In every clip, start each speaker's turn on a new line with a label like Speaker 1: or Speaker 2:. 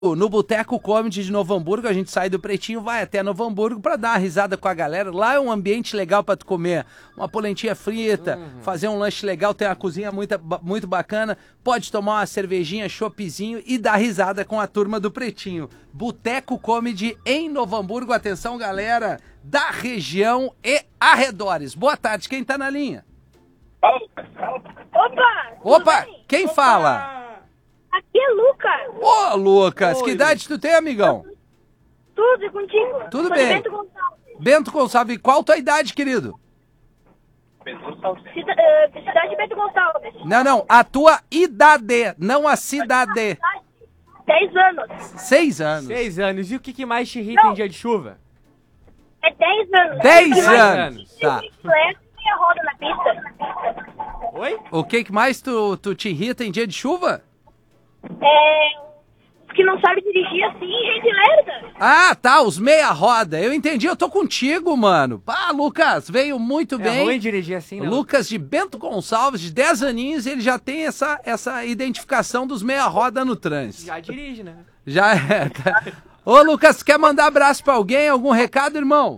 Speaker 1: No Boteco Comedy de Novo Hamburgo, a gente sai do Pretinho, vai até Novo Hamburgo pra dar uma risada com a galera. Lá é um ambiente legal pra tu comer uma polentinha frita, fazer um lanche legal, tem uma cozinha muito bacana. Pode tomar uma cervejinha, choppzinho e dar risada com a turma do Pretinho. Boteco Comedy em Novo Hamburgo. Atenção, galera da região e arredores. Boa tarde, quem tá na linha? Opa, quem fala?
Speaker 2: Aqui é Lucas.
Speaker 1: Ô, Lucas, que idade tu tem, amigão?
Speaker 2: Tudo, e contigo?
Speaker 1: Tudo
Speaker 2: Sou de
Speaker 1: bem.
Speaker 2: Bento Gonçalves.
Speaker 1: Bento Gonçalves, qual tua idade, querido?
Speaker 2: Cidade de Bento Gonçalves.
Speaker 1: Não, a tua idade, não a cidade.
Speaker 2: 10 anos.
Speaker 1: 6 anos.
Speaker 3: 6 anos. E o que mais te irrita em dia de chuva?
Speaker 2: É 10 anos.
Speaker 1: 10
Speaker 3: 10
Speaker 1: anos. Tá.
Speaker 2: E a roda na pista.
Speaker 3: Oi?
Speaker 1: O que mais tu te irrita em dia de chuva?
Speaker 2: Que não sabe dirigir assim, gente lerda.
Speaker 1: Ah, tá, os meia-roda. Eu entendi, eu tô contigo, mano. Pá, Lucas, veio muito
Speaker 3: É
Speaker 1: bem.
Speaker 3: ruim dirigir assim, não?
Speaker 1: Lucas de Bento Gonçalves, de 10 aninhos, ele já tem essa identificação dos meia-roda no trânsito.
Speaker 3: Já dirige, né?
Speaker 1: Já é. Tá. Ô, Lucas, quer mandar abraço pra alguém? Algum recado, irmão?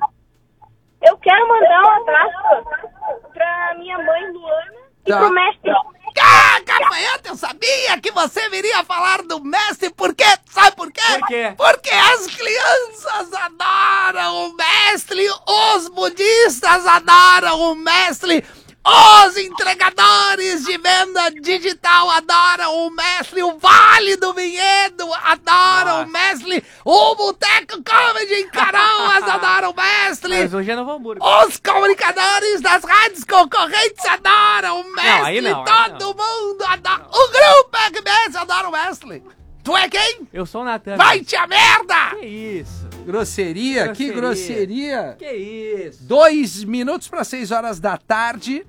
Speaker 2: Eu quero mandar um abraço pra minha mãe, Luana, e
Speaker 1: Tá.
Speaker 2: pro mestre.
Speaker 1: Ah, Gafanhoto, eu sabia que você viria falar do mestre, por quê? Sabe por quê?
Speaker 3: Por quê?
Speaker 1: Porque as crianças adoram o mestre, os budistas adoram o mestre, os entregadores de venda digital adoram o mestre, o Vale do Vinhedo adora o mestre, o Boteco Comedy em Canoas adora o mestre.
Speaker 3: Mas hoje é Novo Hamburgo.
Speaker 1: Os comunicadores das rádios concorrentes adoram o mestre,
Speaker 3: aí não,
Speaker 1: todo mundo adora. O grupo RBS adora o mestre. Tu é quem?
Speaker 3: Eu sou o Natan.
Speaker 1: Vai-te a merda!
Speaker 3: Que isso?
Speaker 1: Grosseria, que grosseria.
Speaker 3: Que isso?
Speaker 1: 2 minutos para 6 horas da tarde,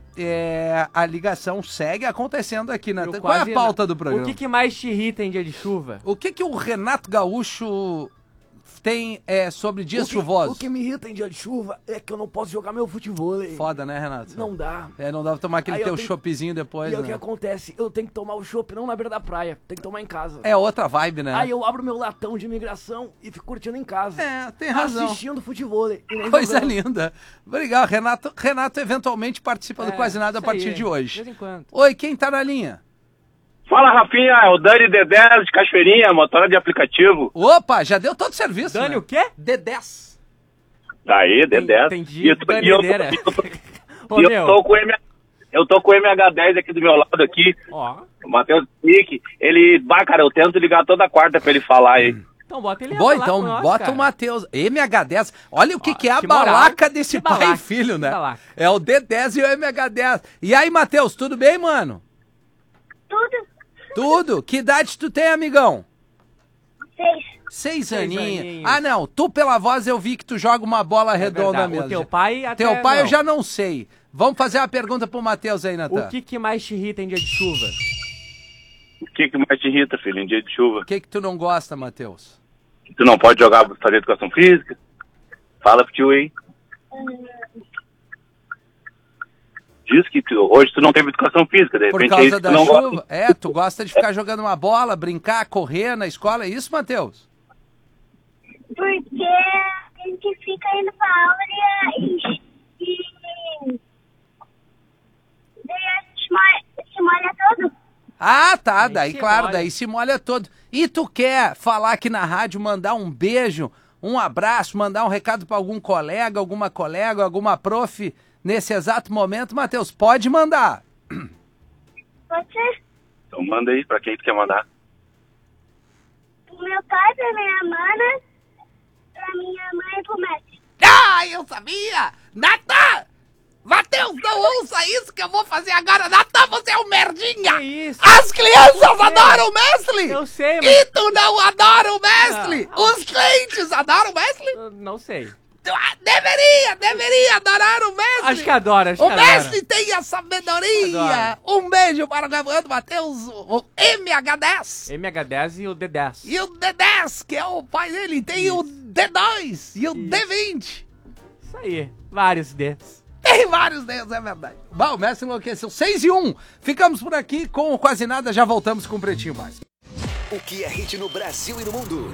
Speaker 1: a ligação segue acontecendo aqui, Natan. Qual é a pauta do programa?
Speaker 3: O que mais te irrita em dia de chuva?
Speaker 1: O que o Renato Gaúcho tem sobre dias chuvosos?
Speaker 4: O que me irrita em dia de chuva é que eu não posso jogar meu futebol.
Speaker 1: Foda, né, Renato?
Speaker 4: Não dá.
Speaker 1: Não dá pra tomar aquele
Speaker 4: Aí eu
Speaker 1: teu
Speaker 4: tenho-
Speaker 1: choppzinho depois,
Speaker 4: E aí o que
Speaker 1: né?
Speaker 4: acontece? Eu tenho que tomar o chopp não na beira da praia, tem que tomar em casa.
Speaker 1: É outra vibe, né?
Speaker 4: Aí eu abro meu latão de imigração e fico curtindo em casa.
Speaker 1: Tem razão.
Speaker 4: Assistindo futebol. E nem
Speaker 1: Coisa
Speaker 4: jogando.
Speaker 1: linda. Obrigado, Renato eventualmente participa do Quase Nada a
Speaker 3: isso
Speaker 1: partir
Speaker 3: aí,
Speaker 1: de hoje.
Speaker 3: De vez em quando.
Speaker 1: Oi, quem tá na linha?
Speaker 5: Fala, Rafinha, é o Dani D10 de Cachoeirinha, motora de aplicativo.
Speaker 1: Opa, já deu todo o serviço,
Speaker 3: Dani,
Speaker 1: né?
Speaker 3: o quê?
Speaker 1: D10.
Speaker 5: Daí, D10.
Speaker 3: Entendi.
Speaker 5: E eu tô- e eu tô-
Speaker 3: Danileira.
Speaker 5: e eu tô com o MH10 aqui do meu lado aqui,
Speaker 3: Ó,
Speaker 5: o Matheus Pique. Ele, cara, eu tento ligar toda quarta pra ele falar aí.
Speaker 3: então bota ele
Speaker 1: Bom,
Speaker 3: falar
Speaker 1: então
Speaker 3: com nós,
Speaker 1: bota
Speaker 3: cara.
Speaker 1: o Matheus. MH10. Olha o que é a
Speaker 3: que moral,
Speaker 1: balaca
Speaker 3: hein?
Speaker 1: desse
Speaker 3: Que
Speaker 1: pai
Speaker 3: balaca,
Speaker 1: e filho, né?
Speaker 3: que balaca.
Speaker 1: É o D10 e o MH10. E aí, Matheus, tudo bem, mano?
Speaker 2: Tudo.
Speaker 1: Tudo. Que idade tu tem, amigão?
Speaker 2: 6.
Speaker 1: 6
Speaker 3: Seis
Speaker 1: aninhos.
Speaker 3: aninhos.
Speaker 1: Ah, não. Tu, pela voz, eu vi que tu joga uma bola redonda
Speaker 3: verdade.
Speaker 1: mesmo.
Speaker 3: O teu pai até
Speaker 1: Teu pai
Speaker 3: não.
Speaker 1: eu já não sei. Vamos fazer uma pergunta pro Matheus aí, Natan.
Speaker 3: O que mais te irrita em dia de chuva?
Speaker 5: O que mais te irrita, filho, em dia de chuva?
Speaker 1: O que tu não gosta, Matheus?
Speaker 5: Tu não pode jogar, fazer educação física? Fala pro tio aí. Diz que hoje tu não teve educação física, de
Speaker 1: Por
Speaker 5: repente é isso
Speaker 1: causa
Speaker 5: que
Speaker 1: da
Speaker 5: tu não
Speaker 1: chuva?
Speaker 5: gosta.
Speaker 1: Tu gosta de ficar jogando uma bola, brincar, correr na escola, é isso, Matheus?
Speaker 2: Porque a gente fica indo pra aula e daí a gente se molha todo.
Speaker 1: Ah, tá,
Speaker 3: Aí
Speaker 1: daí,
Speaker 3: se
Speaker 1: claro,
Speaker 3: molha.
Speaker 1: daí se molha todo. E tu quer falar aqui na rádio, mandar um beijo, um abraço, mandar um recado pra algum colega, alguma prof nesse exato momento, Matheus, pode mandar.
Speaker 2: Pode ser
Speaker 5: Então manda aí pra quem tu quer mandar.
Speaker 2: pro meu pai, pra minha mana, pra minha mãe e pro mestre.
Speaker 1: Ah, eu sabia! Natan! Matheus, não ouça isso que eu vou fazer agora. Natan, você é um merdinha!
Speaker 3: Que isso?
Speaker 1: As crianças adoram o mestre!
Speaker 3: Eu sei, mas...
Speaker 1: E tu não adora o mestre!
Speaker 3: Não.
Speaker 1: Os clientes adoram o mestre?
Speaker 3: Eu não sei.
Speaker 1: Deveria adorar o mestre!
Speaker 3: Acho que adora, acho
Speaker 1: O
Speaker 3: que adora.
Speaker 1: mestre tem a sabedoria!
Speaker 3: Adoro.
Speaker 1: Um beijo para o Gabriel Matheus, o MH10!
Speaker 3: MH10 e o D10.
Speaker 1: E o D10, que é o pai dele, tem o D2 e o D20.
Speaker 3: Isso aí, vários Ds.
Speaker 1: Tem vários deles, é verdade. Bom, o mestre enlouqueceu. 6 e 1. Ficamos por aqui com o Quase Nada, já voltamos com o Pretinho Básico.
Speaker 6: O que é hit no Brasil e no mundo.